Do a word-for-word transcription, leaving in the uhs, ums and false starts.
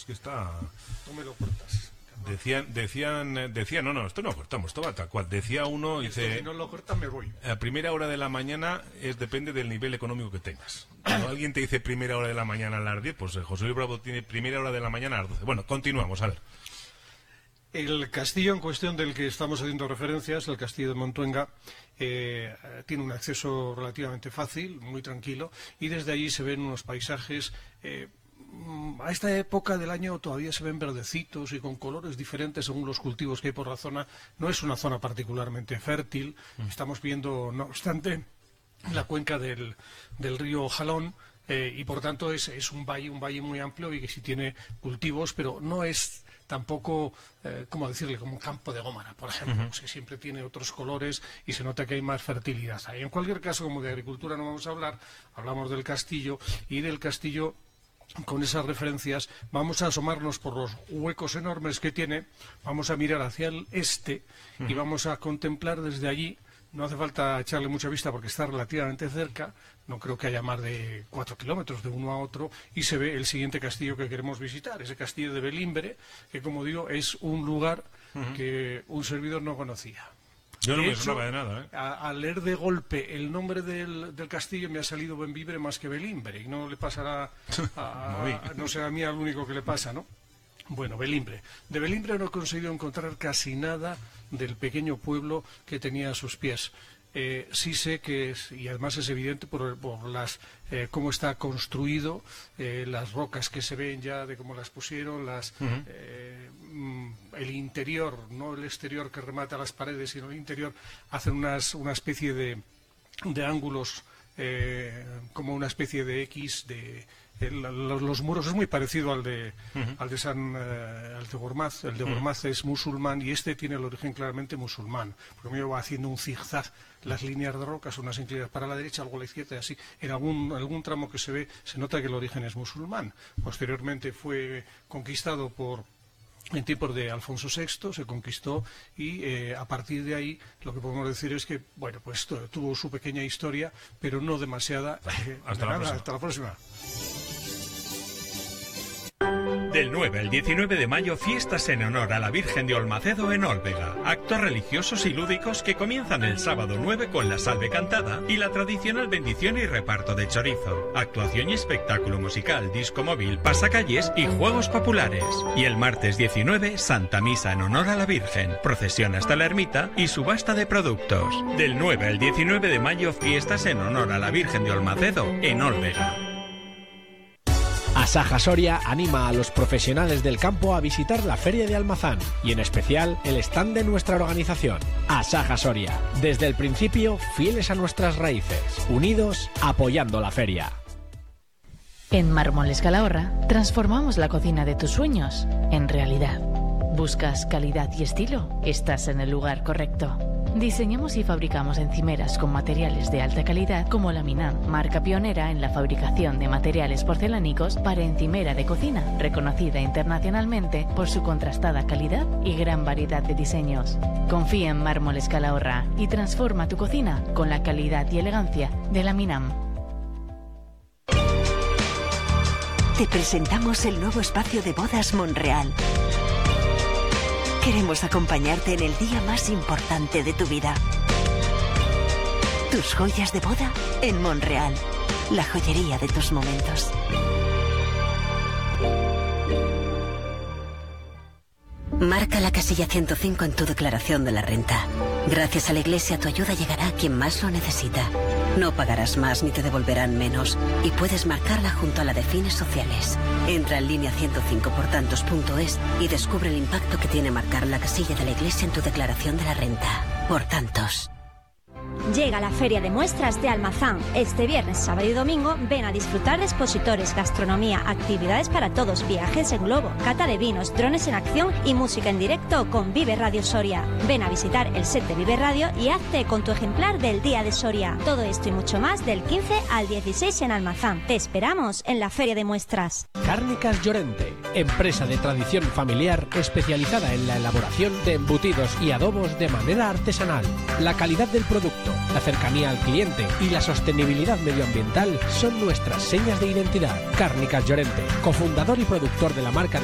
es que está... Tú me lo cortas. Decían, decían, decían, no, no, esto no lo cortamos, esto va tal cual. Decía uno, dice... Si no lo cortan, me voy. A primera hora de la mañana es depende del nivel económico que tengas. Cuando alguien te dice primera hora de la mañana a las diez, pues José Luis Bravo tiene primera hora de la mañana a las doce. Bueno, continuamos, a ver. El castillo en cuestión del que estamos haciendo referencias, el castillo de Montuenga, eh, tiene un acceso relativamente fácil, muy tranquilo, y desde allí se ven unos paisajes... Eh, a esta época del año todavía se ven verdecitos y con colores diferentes según los cultivos que hay por la zona. No es una zona particularmente fértil. Mm. Estamos viendo, no obstante, la cuenca del, del río Jalón, eh, y por tanto es, es un valle, un valle muy amplio y que sí tiene cultivos, pero no es tampoco, eh, ¿cómo decirle?, como un campo de gómara, por ejemplo. Uh-huh. O sea, siempre tiene otros colores y se nota que hay más fertilidad ahí. En cualquier caso, como de agricultura no vamos a hablar, hablamos del castillo, y del castillo... Con esas referencias vamos a asomarnos por los huecos enormes que tiene, vamos a mirar hacia el este uh-huh. y vamos a contemplar desde allí. No hace falta echarle mucha vista porque está relativamente cerca, no creo que haya más de cuatro kilómetros de uno a otro, y se ve el siguiente castillo que queremos visitar, ese castillo de Belimbre, que como digo es un lugar uh-huh. que un servidor no conocía. Yo no de me hecho, sonaba de nada, ¿eh? A, a leer de golpe el nombre del, del castillo me ha salido Benvibre más que Belimbre, y no le pasará a, a, no será a mí al único que le pasa, ¿no? Bueno, Belimbre. De Belimbre no he conseguido encontrar casi nada del pequeño pueblo que tenía a sus pies. Eh, sí sé que es, y además es evidente por, por las eh, cómo está construido, eh, las rocas que se ven ya de cómo las pusieron, las uh-huh. eh, el interior, no el exterior que remata las paredes, sino el interior, hacen unas, una especie de, de ángulos, eh, como una especie de X de El, los, los muros es muy parecido al de uh-huh. al de San eh, al de Gormaz. El de Gormaz uh-huh. es musulmán y este tiene el origen claramente musulmán, porque me va haciendo un zigzag. Las líneas de rocas, unas inclinadas para la derecha, algo a la izquierda y así. En algún algún tramo que se ve se nota que el origen es musulmán. Posteriormente fue conquistado por en tiempos de Alfonso sexto, se conquistó y eh, a partir de ahí lo que podemos decir es que, bueno, pues tuvo su pequeña historia, pero no demasiada. Eh, hasta, de la nada, hasta la próxima. Del nueve al diecinueve de mayo, fiestas en honor a la Virgen de Olmacedo en Olvega. Actos religiosos y lúdicos que comienzan el sábado nueve con la salve cantada y la tradicional bendición y reparto de chorizo. Actuación y espectáculo musical, disco móvil, pasacalles y juegos populares. Y el martes diecinueve, Santa Misa en honor a la Virgen, procesión hasta la ermita y subasta de productos. Del nueve al diecinueve de mayo, fiestas en honor a la Virgen de Olmacedo en Olvega. Asaja Soria anima a los profesionales del campo a visitar la Feria de Almazán y en especial el stand de nuestra organización. Asaja Soria, desde el principio fieles a nuestras raíces, unidos apoyando la feria. En Mármoles Calahorra transformamos la cocina de tus sueños en realidad. ¿Buscas calidad y estilo? Estás en el lugar correcto. Diseñamos y fabricamos encimeras con materiales de alta calidad como la Minam, marca pionera en la fabricación de materiales porcelánicos para encimera de cocina, reconocida internacionalmente por su contrastada calidad y gran variedad de diseños. Confía en Mármoles Calahorra y transforma tu cocina con la calidad y elegancia de la Minam. Te presentamos el nuevo espacio de bodas Monreal. Queremos acompañarte en el día más importante de tu vida. Tus joyas de boda en Monreal, la joyería de tus momentos. Marca la casilla ciento cinco en tu declaración de la renta. Gracias a la Iglesia tu ayuda llegará a quien más lo necesita. No pagarás más ni te devolverán menos y puedes marcarla junto a la de fines sociales. Entra en línea ciento cinco por tantos punto es y descubre el impacto que tiene marcar la casilla de la Iglesia en tu declaración de la renta. Por tantos. Llega la Feria de Muestras de Almazán. Este viernes, sábado y domingo ven a disfrutar de expositores, gastronomía, actividades para todos, viajes en globo, cata de vinos, drones en acción y música en directo con Vive Radio Soria. Ven a visitar el set de Vive Radio y hazte con tu ejemplar del Día de Soria. Todo esto y mucho más del quince al dieciséis en Almazán. Te esperamos en la Feria de Muestras. Cárnicas Llorente, empresa de tradición familiar especializada en la elaboración de embutidos y adobos de manera artesanal. La calidad del producto, la cercanía al cliente y la sostenibilidad medioambiental son nuestras señas de identidad. Cárnicas Llorente, cofundador y productor de la marca de